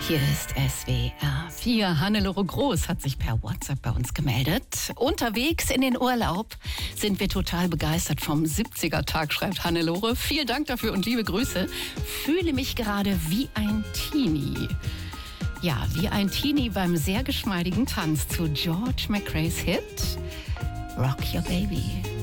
Hier ist SWR 4. Hannelore Groß hat sich per WhatsApp bei uns gemeldet. Unterwegs in den Urlaub sind wir total begeistert vom 70er-Tag, schreibt Hannelore. Vielen Dank dafür und liebe Grüße. Fühle mich gerade wie ein Teenie. Ja, wie ein Teenie beim sehr geschmeidigen Tanz zu George McRae's Hit Rock Your Baby.